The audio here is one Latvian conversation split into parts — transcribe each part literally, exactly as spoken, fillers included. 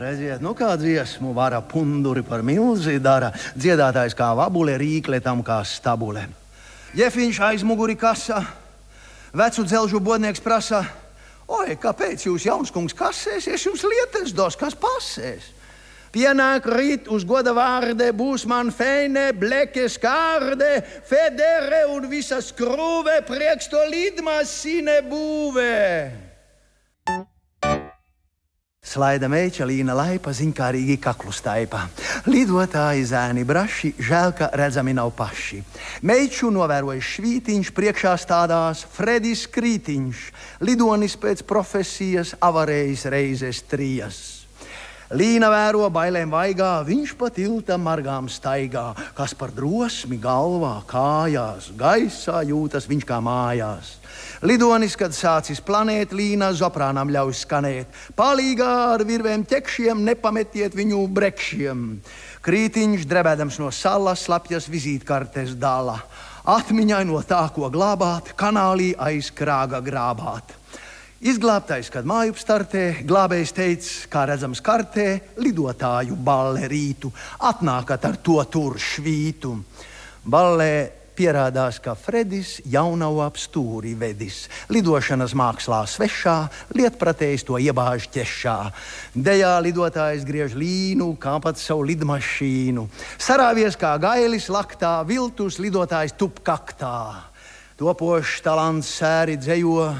redziet, nu kā dziesmu vara punduri par milzi dara, dziedātājs kā vabule, rīkle tam kā stabule. Jefiņš aizmuguri kasa, vecu dzelžu bodnieks prasa, oi, kāpēc jūs, jaunskungs, kasēsies, jums lietens dos, kas pasēs? Pienāk rīt uz goda vārde, būs man feine, bleke skārde, federe un visa skrūve, prieks to lidmasīne būve. Slaida meiča Līna Laipa ziņkārīgi kaklu staipa. Lidotāji zēni braši, žēl, ka redzami nav paši. Meiču novēroja švītiņš, priekšā stādās Fredis Krītiņš, lidonis pēc profesijas, avarējis reizes trijas. Līna vēro bailēm vaigā, viņš pa tilta margām staigā, kas par drosmi galvā, kājās, gaisā jūtas viņš kā mājās. Lidonis, kad sācis planēt, Līna zoprānam ļauj skanēt. Palīgā ar virvēm ķekšiem, nepametiet viņu brekšiem. Krītiņš, drebēdams no salas, slapjas vizītkartes dala. Atmiņai no tā, ko glābāt, kanālī aiz krāga grābāt. Izglābtais, kad mājup startē, glābējs teica, kā redzams kartē, lidotāju balle rītu, atnākat ar to tur švītu. Ballē pierādās, ka Fredis jau nav ap stūri vedis, lidošanas mākslā svešā, lietpratējs to iebāž ķešā. Dejā lidotājs griež līnu, kā pat savu lidmašīnu. Sarāvies kā gailis laktā, viltus lidotājs tup kaktā. Topošs talants sēri dzejo,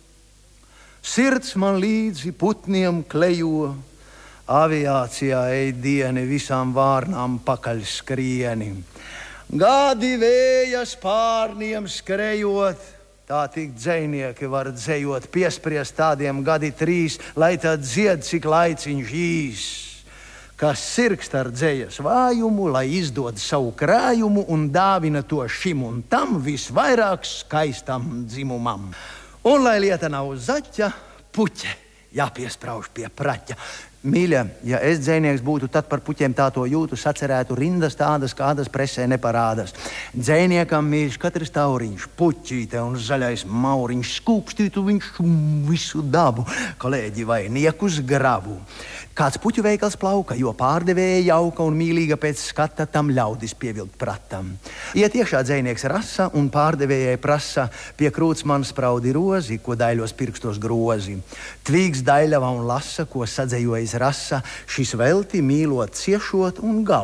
sirds man līdzi putniem klejo, aviācijā ej dieni, visām vārnām pakaļ skrieni. Gadi vēja spārniem skrejot, tā tik dzejnieki var dzejot, piespriest tādiem gadi trīs, lai tad dzied, cik laiciņš īs. Kas sirkst ar dzejas vājumu, lai izdod savu krājumu un dāvina to šim un tam visvairāk skaistam dzimumam. Un, lai lieta nav zaķa, puķe jāpiesprauž pie praķa. Mīļa, ja es dzejnieks būtu, tad par puķiem tā to jūtu, sacerētu rindas tādas, kādas presē neparādas. Dzejniekam mīļš katrs tauriņš, puķīte un zaļais mauriņš, skūpstītu viņš visu dabu, kolēģi vai niekus gravu. Kāds puķu veikals plauka, jo pārdevēja jauka un mīlīga pēc skata tam ļaudis pievilkt pratam. Iet iekšā dzejnieks rasa un pārdevējai prasa, pie krūts man spraudi rozi, ko daļos pirkstos grozi. Tvīgs daļava un lasa, ko sadzejojis rasa, šis velti mīlot ciešot un gal.